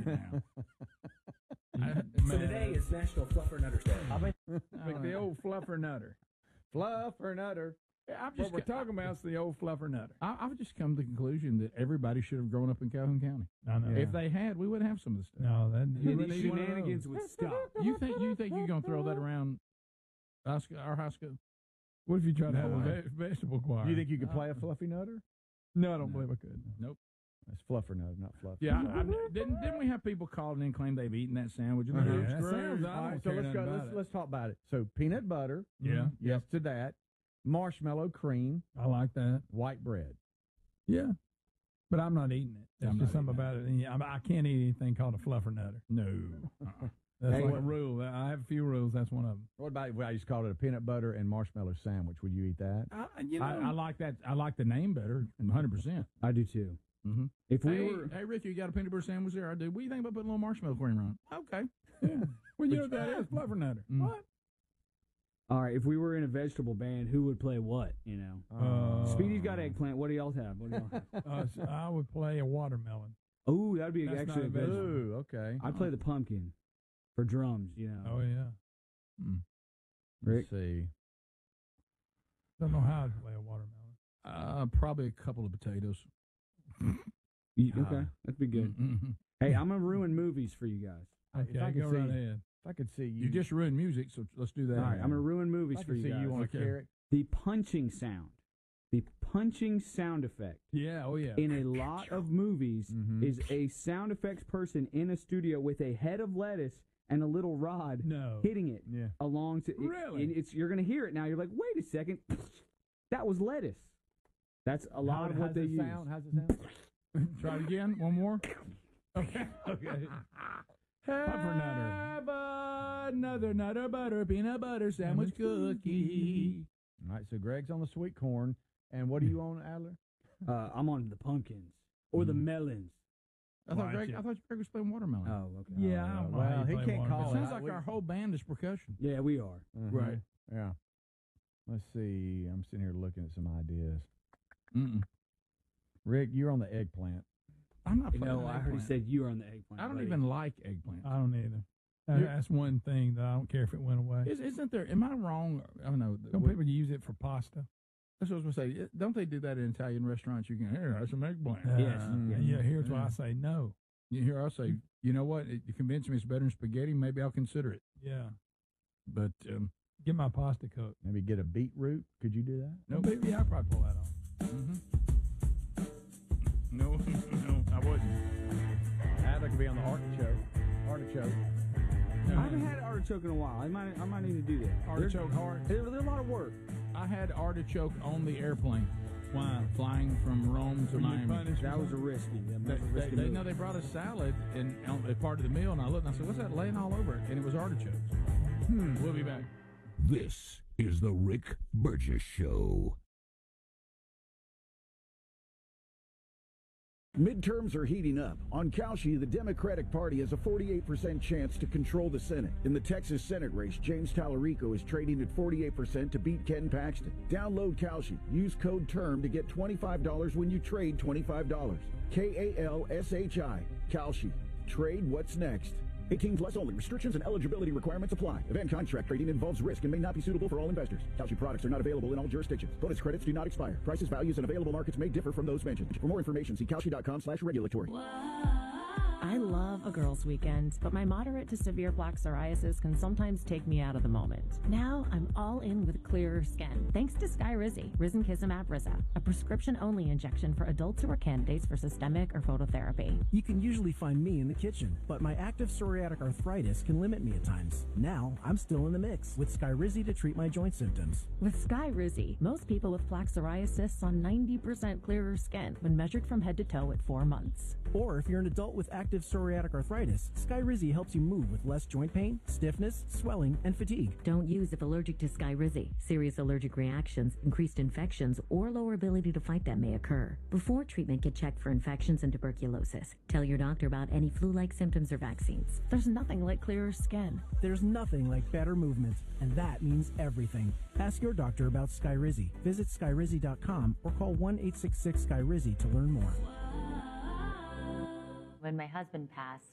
now. So today is National Fluffernutter Day. Like the old fluffernutter. Fluffernutter. What we're talking about is the old fluffernutter. I've just come to the conclusion that everybody should have grown up in Calhoun County. I know. If they had, we would have some of the stuff. No, that you wouldn't These need one of shenanigans those. would stop. You think you're gonna throw that around our high school? What if you try to have No. a vegetable choir? You think you could play a fluffy nutter? No, I don't believe I could. Nope. That's fluffernutter, not fluffy. Yeah, didn't we have people calling in claim they've eaten that sandwich? And Yeah, they're that screwed? sounds- I All right, don't so care let's nothing go. about it. Let's talk about it. So peanut butter. Yeah. Yes to that. Marshmallow cream, I like that. white bread. Yeah. But I'm not eating it. Yeah, There's I'm just not something about it. Yeah, I can't eat anything called a fluffernutter. No. That's Hey, like what- a rule. I have a few rules. That's one of them. What about? Well, I used to call it a peanut butter and marshmallow sandwich. Would you eat that? I like that. I like the name better. 100%. I do too. Mm-hmm. If we Hey, were, hey, Rick, you got a peanut butter sandwich there? I do. What do you think about putting a little marshmallow cream on it? Okay. Yeah. Well, you know what that is? Fluffernutter. Mm. What? all right, if we were in a vegetable band, who would play what? You know, Speedy's got eggplant. What do y'all have? What do y'all have? So I would play a watermelon. Oh, that'd be That's actually not a a vegetable. vegetable. Ooh, okay. I'd play the pumpkin for drums. You know. Oh yeah. Rick? Let's see. Don't know how I'd play a watermelon. Probably a couple of potatoes. Okay, that'd be good. Mm-hmm. Hey, I'm gonna ruin movies for you guys. Okay, If I could go see- right ahead. If I could see you. You just ruined music, so let's do that. All right, I'm gonna ruin movies If I for could you see guys. you on Okay. a carrot. The punching sound. The punching sound effect Yeah. Oh yeah. in a lot of movies Mhm. is a sound effects person in a studio with a head of lettuce and a little rod No. hitting it Yeah. along to Really? and you're going to hear it now. You're like, wait a second, that was lettuce. That's a lot of what they use. How's it sound? Try it again. One more. Okay. Okay. Have another nutter butter peanut butter sandwich cookie. All right, so Greg's on the sweet corn, and what are you on, Adler? I'm on the pumpkins or the melons. I thought Greg was playing watermelon. Oh, okay. Yeah. I don't know well, how you he play can't It call watermelon. sounds like We- our whole band is percussion. Yeah, we are. Right. Yeah. Let's see. I'm sitting here looking at some ideas. Mm-mm. Rick, you're on the eggplant. I'm not. You playing know, an I already eggplant. said you are on the eggplant. I don't buddy. even like eggplant. I don't either. You're- That's one thing that I don't care if it went away. Isn't there? Am I wrong? I don't know. Don't people use it for pasta? That's what I was going to say. Don't they do that in Italian restaurants? You can hear that's some eggplant. Yes. Yeah. Here's why I say no. You hear I say, you know what? You convince me it's better than spaghetti. Maybe I'll consider it. Yeah. But Get my pasta cooked. Maybe get a beetroot. Could you do that? No, baby, I'll probably pull that off. no, no, I wouldn't. Adler could be on the artichoke. Artichoke. I haven't had artichoke in a while. I might need to do that. Artichoke heart. They're a lot of work. I had artichoke on the airplane. Why? Flying from Rome to Were you Miami. punished? That was a risky. That was a risky They move. know they brought a salad and a part of the meal, and I looked and I said, "What's that laying all over it?" And it was artichokes. We'll be back. This is the Rick Burgess Show. Midterms are heating up. On Kalshi, the Democratic Party has a 48% chance to control the Senate. In the Texas Senate race, James Tallarico is trading at 48% to beat Ken Paxton. Download Kalshi. Use code TERM to get $25 when you trade $25. KALSHI. Kalshi. Trade what's next. 18 plus only. Restrictions and eligibility requirements apply. Event contract trading involves risk and may not be suitable for all investors. Kalshi products are not available in all jurisdictions. Bonus credits do not expire. Prices, values, and available markets may differ from those mentioned. For more information, see Kalshi.com/regulatory. I love a girls' weekend, but my moderate to severe plaque psoriasis can sometimes take me out of the moment. Now I'm all in with clearer skin, thanks to Skyrizi, Risankizumab Risa, a prescription-only injection for adults who are candidates for systemic or phototherapy. You can usually find me in the kitchen, but my active psoriatic arthritis can limit me at times. Now, I'm still in the mix with Skyrizi to treat my joint symptoms. With Skyrizi, most people with plaque psoriasis saw 90% clearer skin when measured from head to toe at 4 months. Or if you're an adult with active psoriatic arthritis, Skyrizi helps you move with less joint pain, stiffness, swelling, and fatigue. Don't use if allergic to Skyrizi. Serious allergic reactions, increased infections, or lower ability to fight them may occur. Before treatment, get checked for infections and tuberculosis. Tell your doctor about any flu-like symptoms or vaccines. There's nothing like clearer skin. There's nothing like better movement, and that means everything. Ask your doctor about Skyrizi. Visit Skyrizi.com or call 1-866-SKYRIZI to learn more. When my husband passed,